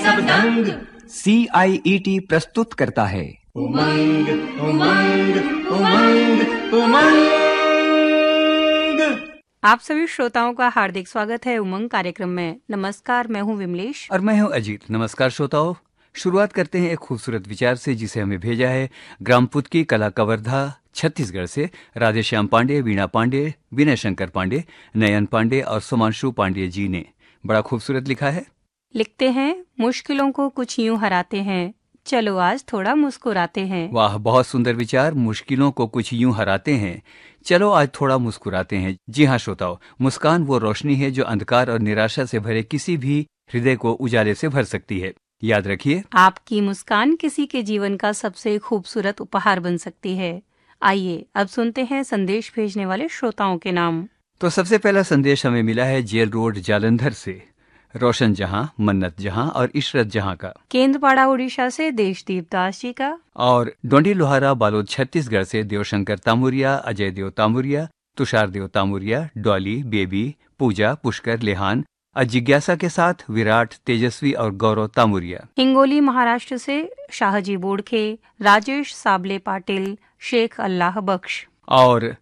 सब दंग। CIET प्रस्तुत करता है उमंग उमंग उमंग उमंग। आप सभी श्रोताओं का हार्दिक स्वागत है उमंग कार्यक्रम में। नमस्कार, मैं हूं विमलेश और मैं हूं अजीत। नमस्कार श्रोताओं, शुरुआत करते हैं एक खूबसूरत विचार से जिसे हमें भेजा है ग्रामपुत की कला कवर्धा छत्तीसगढ़ से राधेश्याम पांडे, वीणा पांडे, विनय शंकर पांडे, नयन पांडे और सुमांशु पांडे जी ने बड़ा खूबसूरत लिखा है। लिखते हैं, मुश्किलों को कुछ यूं हराते हैं, चलो आज थोड़ा मुस्कुराते हैं। वाह, बहुत सुंदर विचार। मुश्किलों को कुछ यूं हराते हैं, चलो आज थोड़ा मुस्कुराते हैं। जी हाँ श्रोताओ, मुस्कान वो रोशनी है जो अंधकार और निराशा से भरे किसी भी हृदय को उजाले से भर सकती है। याद रखिए, आपकी मुस्कान किसी के जीवन का सबसे खूबसूरत उपहार बन सकती है। आइए अब सुनते हैं संदेश भेजने वाले श्रोताओं के नाम। तो सबसे पहला संदेश हमें मिला है जेल रोड जालंधर से रोशन जहां, मन्नत जहां और इशरत जहां का। केंद्रपाड़ा उड़ीसा से देशदीप दास जी का। और डोंडी लोहारा बालोद छत्तीसगढ़ से देवशंकर तामुरिया, अजय देव तामुरिया, तुषार देव तामुरिया, डॉली, बेबी, पूजा, पुष्कर, लेहान और जिज्ञासा के साथ विराट, तेजस्वी और गौरव तामुरिया। हिंगोली महाराष्ट्र से शाहजी बोड़खे, राजेश साबले पाटिल, शेख अल्लाह बख्श। और